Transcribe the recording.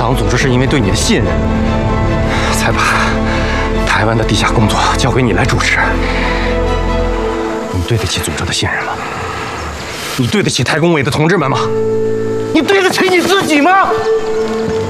党组织是因为对你的信任，才把台湾的地下工作交给你来主持。你对得起组织的信任吗？你对得起台工委的同志们吗？你对得起你自己吗？